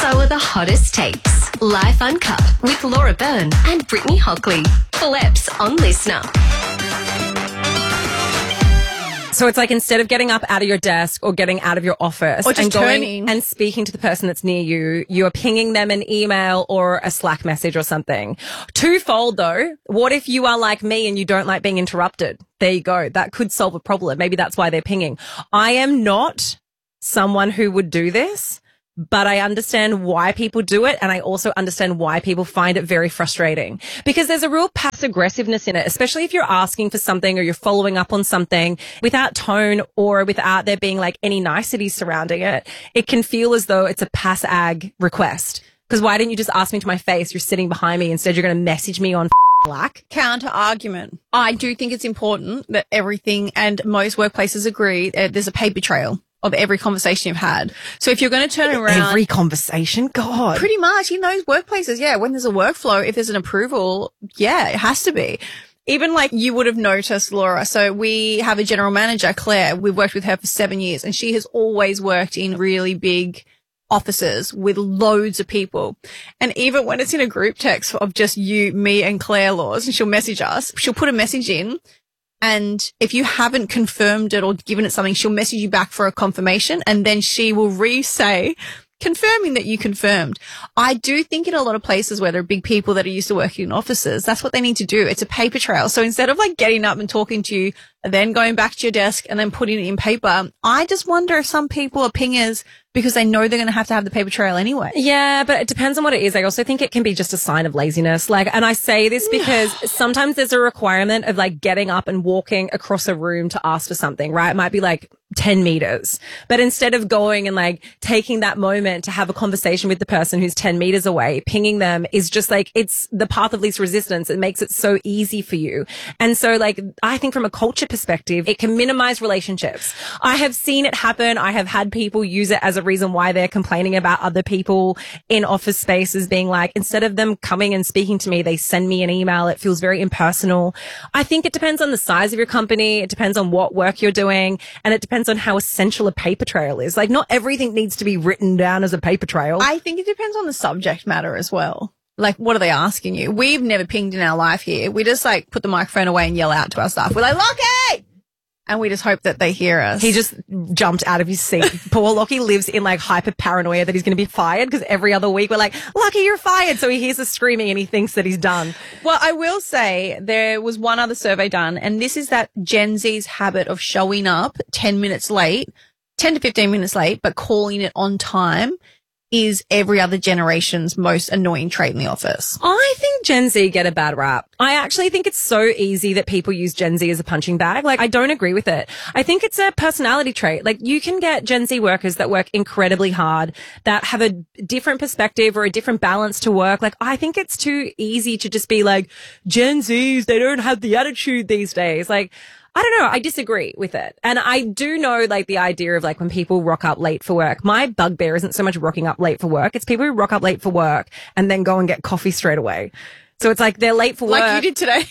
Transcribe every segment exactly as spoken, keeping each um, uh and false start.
So are the hottest takes. Life Uncut with Laura Byrne and Brittany Hockley. Fleps on Listener. So it's like instead of getting up out of your desk or getting out of your office or just and going turning and speaking to the person that's near you, you are pinging them an email or a Slack message or something. Twofold though. What if you are like me and you don't like being interrupted? There you go. That could solve a problem. Maybe that's why they're pinging. I am not someone who would do this, but I understand why people do it. And I also understand why people find it very frustrating because there's a real passive aggressiveness in it, especially if you're asking for something or you're following up on something without tone or without there being like any niceties surrounding it. It can feel as though it's a pass ag request. Because why didn't you just ask me to my face? You're sitting behind me. Instead, you're going to message me on Slack. Counter argument. I do think it's important that everything, and most workplaces agree, uh, there's a paper trail of every conversation you've had. So if you're going to turn around... Every conversation? God. Pretty much. In those workplaces, yeah. When there's a workflow, if there's an approval, yeah, it has to be. Even like you would have noticed, Laura. So we have a general manager, Claire. We've worked with her for seven years and she has always worked in really big offices with loads of people. And even when it's in a group text of just you, me and Claire Laws, and she'll message us, she'll put a message in. And if you haven't confirmed it or given it something, she'll message you back for a confirmation and then she will re-say, confirming that you confirmed. I do think in a lot of places where there are big people that are used to working in offices, that's what they need to do. It's a paper trail. So instead of like getting up and talking to you and then going back to your desk and then putting it in paper, I just wonder if some people are pingers because they know they're going to have to have the paper trail anyway. Yeah, but it depends on what it is. I also think it can be just a sign of laziness. Like, and I say this because sometimes there's a requirement of like getting up and walking across a room to ask for something, right? It might be like ten meters, but instead of going and like taking that moment to have a conversation with the person who's ten meters away, pinging them is just like, it's the path of least resistance. It makes it so easy for you. And so like, I think from a culture perspective, it can minimize relationships. I have seen it happen. I have had people use it as a reason why they're complaining about other people in office spaces being like, instead of them coming and speaking to me, they send me an email. It feels very impersonal. I think it depends on the size of your company. It depends on what work you're doing. And it depends on how essential a paper trail is. Like not everything needs to be written down as a paper trail. I think it depends on the subject matter as well. Like, what are they asking you? We've never pinged in our life here. We just like put the microphone away and yell out to our staff. We're like, Lockie! And we just hope that they hear us. He just jumped out of his seat. Poor Lockie lives in like hyper paranoia that he's going to be fired because every other week we're like, Lockie, you're fired. So he hears us screaming and he thinks that he's done. Well, I will say there was one other survey done, and this is that Gen Z's habit of showing up ten minutes late, ten to fifteen minutes late, but calling it on time is every other generation's most annoying trait in the office. I think Gen Z get a bad rap. I actually think it's so easy that people use Gen Z as a punching bag. Like, I don't agree with it. I think it's a personality trait. Like, you can get Gen Z workers that work incredibly hard, that have a different perspective or a different balance to work. Like, I think it's too easy to just be like, Gen Zs, they don't have the attitude these days. Like, I don't know. I disagree with it. And I do know like the idea of like when people rock up late for work, my bugbear isn't so much rocking up late for work. It's people who rock up late for work and then go and get coffee straight away. So it's like they're late for work. Like you did today.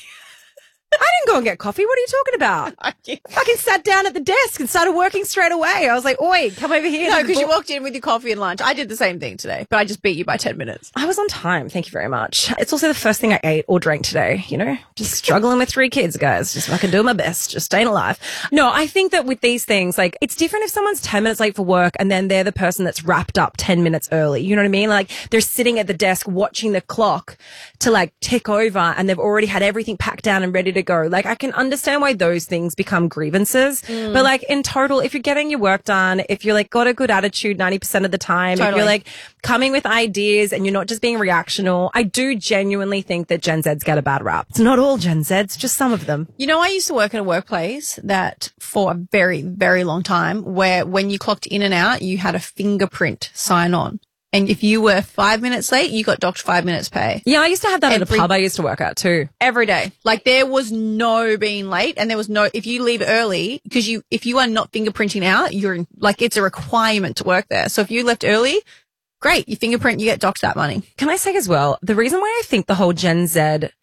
I didn't go and get coffee. What are you talking about? I fucking sat down at the desk and started working straight away. I was like, oi, come over here. No, because you walked in with your coffee and lunch. I did the same thing today, but I just beat you by ten minutes. I was on time. Thank you very much. It's also the first thing I ate or drank today, you know, just struggling with three kids, guys. Just fucking doing my best, just staying alive. No, I think that with these things, like, it's different if someone's ten minutes late for work and then they're the person that's wrapped up ten minutes early. You know what I mean? Like, they're sitting at the desk watching the clock to like tick over and they've already had everything packed down and ready to go. Like, I can understand why those things become grievances. Mm. But like in total, if you're getting your work done, if you're like got a good attitude ninety percent of the time, totally. If you're like coming with ideas and you're not just being reactional, I do genuinely think that Gen Zs get a bad rap. It's not all Gen Zs, just some of them. You know, I used to work at a workplace that for a very, very long time where when you clocked in and out, you had a fingerprint sign on. And if you were five minutes late, you got docked five minutes pay. Yeah, I used to have that Every, at a pub I used to work at too. Every day. Like there was no being late and there was no, if you leave early, because you, if you are not fingerprinting out, you're like, it's a requirement to work there. So if you left early, great, you fingerprint, you get docked that money. Can I say as well, the reason why I think the whole Gen Z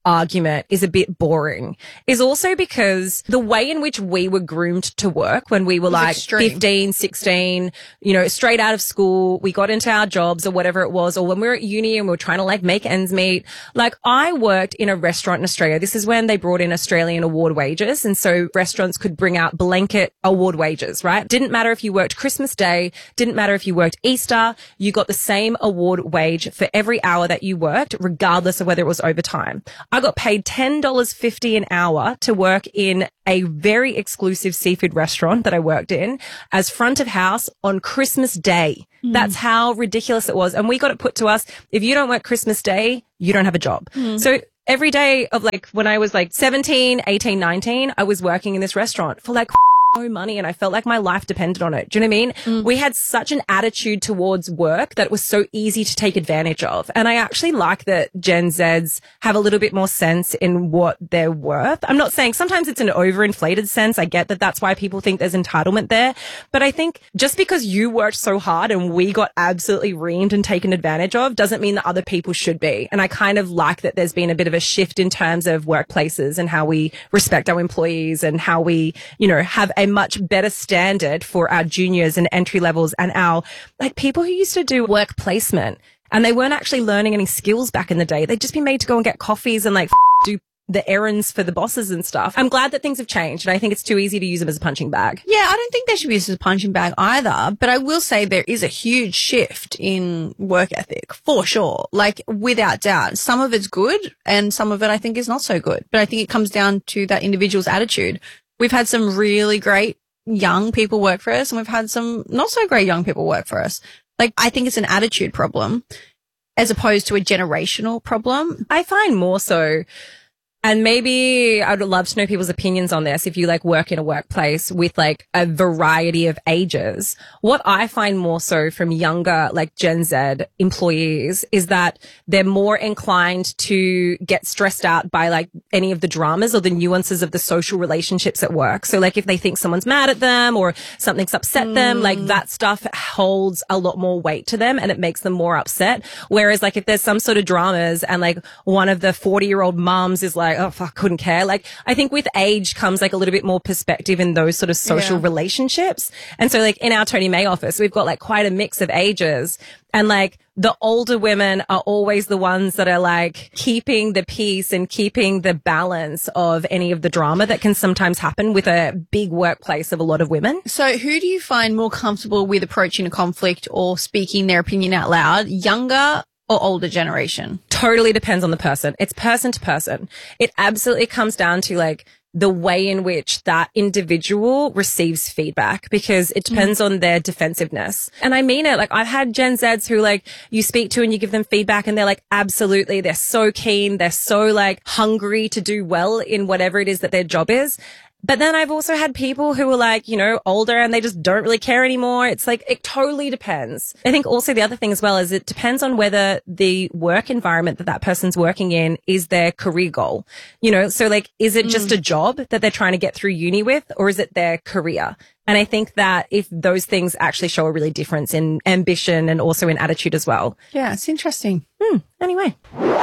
argument is a bit boring is also because the way in which we were groomed to work when we were like extreme. fifteen, sixteen, you know, straight out of school, we got into our jobs or whatever it was, or when we were at uni and we were trying to like make ends meet. Like I worked in a restaurant in Australia. This is when they brought in Australian award wages. And so restaurants could bring out blanket award wages, right? Didn't matter if you worked Christmas Day, didn't matter if you worked Easter, you got the same award wage for every hour that you worked, regardless of whether it was overtime. I got paid ten dollars fifty an hour to work in a very exclusive seafood restaurant that I worked in as front of house on Christmas Day. Mm. That's how ridiculous it was. And we got it put to us, if you don't work Christmas Day, you don't have a job. Mm. So every day of like when I was like seventeen, eighteen, nineteen, I was working in this restaurant for like no money and I felt like my life depended on it. Do you know what I mean? Mm. We had such an attitude towards work that it was so easy to take advantage of. And I actually like that Gen Zs have a little bit more sense in what they're worth. I'm not saying sometimes it's an overinflated sense. I get that that's why people think there's entitlement there. But I think just because you worked so hard and we got absolutely reamed and taken advantage of doesn't mean that other people should be. And I kind of like that there's been a bit of a shift in terms of workplaces and how we respect our employees and how we, you know, have a much better standard for our juniors and entry levels and our like people who used to do work placement and they weren't actually learning any skills back in the day. They'd just be made to go and get coffees and like do the errands for the bosses and stuff. I'm glad that things have changed and I think it's too easy to use them as a punching bag. Yeah, I don't think they should be used as a punching bag either, but I will say there is a huge shift in work ethic for sure. Like without doubt, some of it's good and some of it I think is not so good, but I think it comes down to that individual's attitude. We've had some really great young people work for us and we've had some not so great young people work for us. Like, I think it's an attitude problem as opposed to a generational problem. I find more so. And maybe I would love to know people's opinions on this. If you like work in a workplace with like a variety of ages, what I find more so from younger, like Gen Z employees is that they're more inclined to get stressed out by like any of the dramas or the nuances of the social relationships at work. So like if they think someone's mad at them or something's upset mm. them, like that stuff holds a lot more weight to them and it makes them more upset. Whereas like if there's some sort of dramas and like one of the forty year old mums is like, oh, fuck, couldn't care. Like, I think with age comes like a little bit more perspective in those sort of social yeah. relationships. And so like in our Tony May office, we've got like quite a mix of ages and like the older women are always the ones that are like keeping the peace and keeping the balance of any of the drama that can sometimes happen with a big workplace of a lot of women. So who do you find more comfortable with approaching a conflict or speaking their opinion out loud? Younger or older generation? Totally depends on the person. It's person to person. It absolutely comes down to like the way in which that individual receives feedback because it depends mm. on their defensiveness. And I mean it. Like I've had Gen Zs who like you speak to and you give them feedback and they're like, absolutely. They're so keen. They're so like hungry to do well in whatever it is that their job is. But then I've also had people who are like, you know, older and they just don't really care anymore. It's like, it totally depends. I think also the other thing as well is it depends on whether the work environment that that person's working in is their career goal. You know, so like, is it just mm. a job that they're trying to get through uni with or is it their career? And I think that if those things actually show a really difference in ambition and also in attitude as well. Yeah, it's interesting. Hmm. Anyway.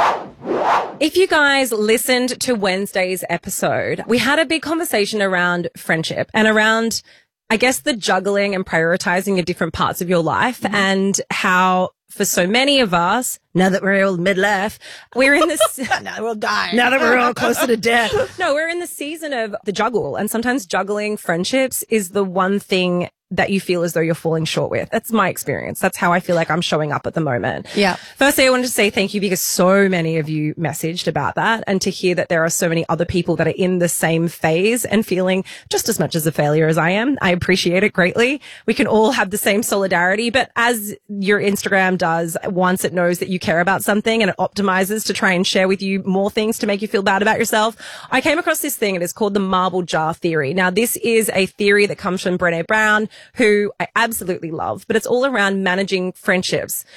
If you guys listened to Wednesday's episode, we had a big conversation around friendship and around, I guess, the juggling and prioritizing of different parts of your life mm-hmm. and how for so many of us, now that we're all midlife, we're in this, now that we're dying. Now that we're all closer to death. No, we're in the season of the juggle and sometimes juggling friendships is the one thing that you feel as though you're falling short with. That's my experience. That's how I feel like I'm showing up at the moment. Yeah. Firstly, I wanted to say thank you because so many of you messaged about that and to hear that there are so many other people that are in the same phase and feeling just as much as a failure as I am. I appreciate it greatly. We can all have the same solidarity, but as your Instagram does, once it knows that you care about something and it optimizes to try and share with you more things to make you feel bad about yourself, I came across this thing. It is called the marble jar theory. Now, this is a theory that comes from Brené Brown, who I absolutely love, but it's all around managing friendships.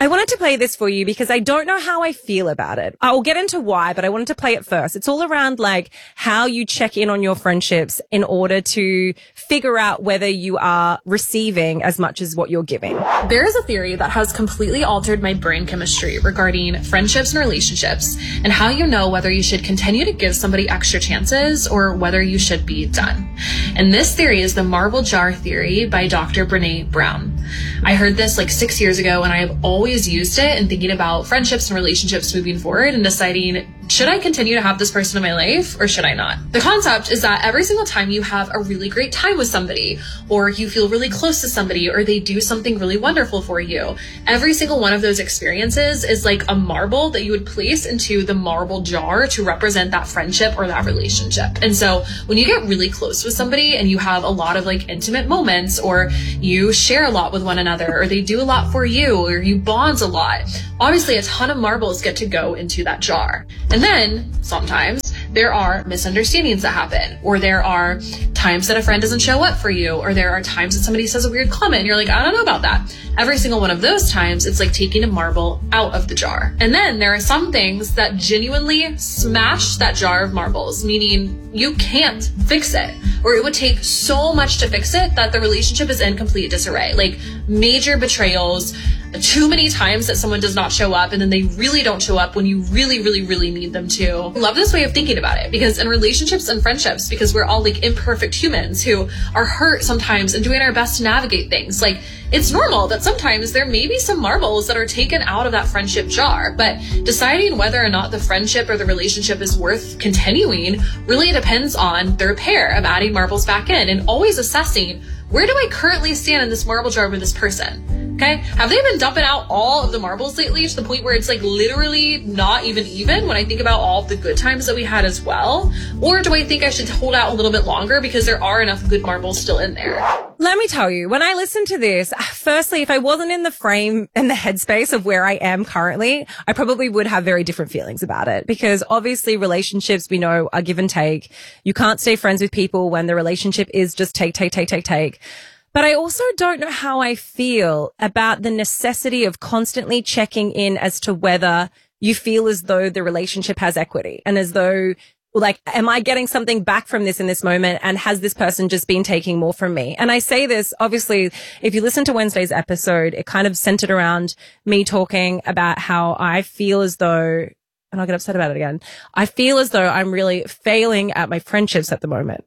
I wanted to play this for you because I don't know how I feel about it. I will get into why, but I wanted to play it first. It's all around like how you check in on your friendships in order to figure out whether you are receiving as much as what you're giving. There is a theory that has completely altered my brain chemistry regarding friendships and relationships and how you know whether you should continue to give somebody extra chances or whether you should be done. And this theory is the marble jar theory by Doctor Brené Brown. I heard this like six years ago and I have always used it in thinking about friendships and relationships moving forward and deciding, should I continue to have this person in my life or should I not? The concept is that every single time you have a really great time with somebody or you feel really close to somebody or they do something really wonderful for you, every single one of those experiences is like a marble that you would place into the marble jar to represent that friendship or that relationship. And so when you get really close with somebody and you have a lot of like intimate moments or you share a lot with one another or they do a lot for you or you bond a lot, obviously a ton of marbles get to go into that jar. And then sometimes there are misunderstandings that happen, or there are times that a friend doesn't show up for you, or there are times that somebody says a weird comment and you're like, I don't know about that. Every single one of those times, it's like taking a marble out of the jar. And then there are some things that genuinely smash that jar of marbles, meaning you can't fix it, or it would take so much to fix it that the relationship is in complete disarray. Like major betrayals, too many times that someone does not show up and then they really don't show up when you really, really, really need them to. I love this way of thinking about it because in relationships and friendships, because we're all like imperfect humans who are hurt sometimes and doing our best to navigate things, like it's normal that sometimes there may be some marbles that are taken out of that friendship jar, but deciding whether or not the friendship or the relationship is worth continuing really depends on the repair of adding marbles back in and always assessing, where do I currently stand in this marble jar with this person? Okay. Have they been dumping out all of the marbles lately to the point where it's like literally not even even when I think about all of the good times that we had as well? Or do I think I should hold out a little bit longer because there are enough good marbles still in there? Let me tell you, when I listen to this, firstly, if I wasn't in the frame and the headspace of where I am currently, I probably would have very different feelings about it because obviously relationships, we know, are give and take. You can't stay friends with people when the relationship is just take, take, take, take, take. But I also don't know how I feel about the necessity of constantly checking in as to whether you feel as though the relationship has equity and as though, like, am I getting something back from this in this moment? And has this person just been taking more from me? And I say this, obviously, if you listen to Wednesday's episode, it kind of centered around me talking about how I feel as though, and I'll get upset about it again, I feel as though I'm really failing at my friendships at the moment.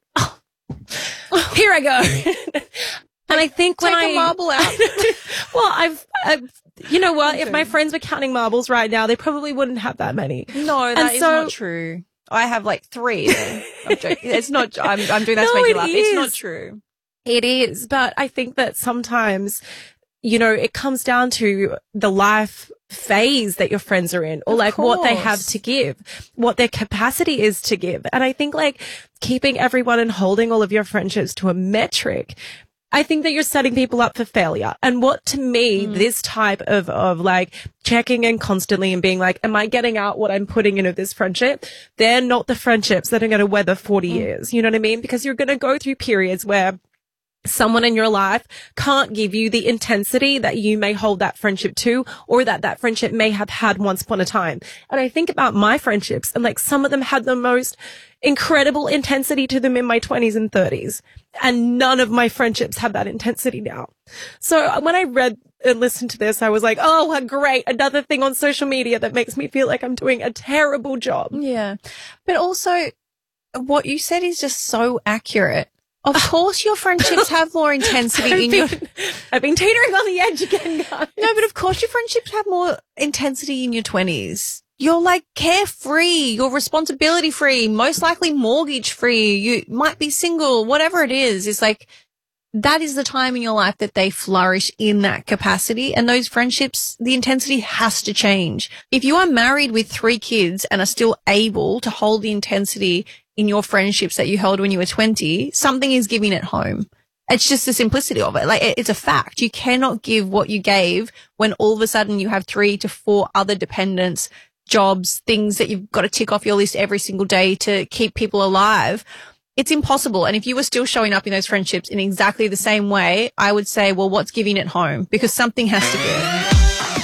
Here I go. And I think when Take I a marble out. well, I've, I've, you know what? If my friends were counting marbles right now, they probably wouldn't have that many. No, that And is so- not true. I have like three. I'm joking. It's not. I'm, I'm doing that No, to make you it laugh. is. It's not true. It is, but I think that sometimes, you know, it comes down to the life phase that your friends are in or Of like what they have course. to give, what their capacity is to give. And I think like keeping everyone and holding all of your friendships to a metric, I think that you're setting people up for failure. And what to me, mm. this type of, of like checking in constantly and being like, am I getting out what I'm putting into this friendship? They're not the friendships that are going to weather forty mm. years. You know what I mean? Because you're going to go through periods where someone in your life can't give you the intensity that you may hold that friendship to or that that friendship may have had once upon a time. And I think about my friendships and like some of them had the most incredible intensity to them in my twenties and thirties. And none of my friendships have that intensity now. So when I read and listened to this, I was like, oh, great. Another thing on social media that makes me feel like I'm doing a terrible job. Yeah. But also what you said is just so accurate. Of course your friendships have more intensity I've in been, your... I've been teetering on the edge again, guys. No, but of course your friendships have more intensity in your twenties. You're like carefree, you're responsibility free, most likely mortgage free. You might be single, whatever it is. It's like that is the time in your life that they flourish in that capacity. And those friendships, the intensity has to change. If you are married with three kids and are still able to hold the intensity in your friendships that you held when you were twenty, something is giving at home. It's just the simplicity of it. Like it's a fact. You cannot give what you gave when all of a sudden you have three to four other dependents, jobs, things that you've got to tick off your list every single day to keep people alive. It's impossible. And if you were still showing up in those friendships in exactly the same way, I would say, well, what's giving at home? Because something has to give.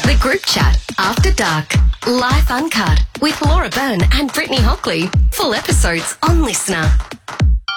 The Group Chat After Dark. Life Uncut with Laura Byrne and Brittany Hockley. Full episodes on Listener.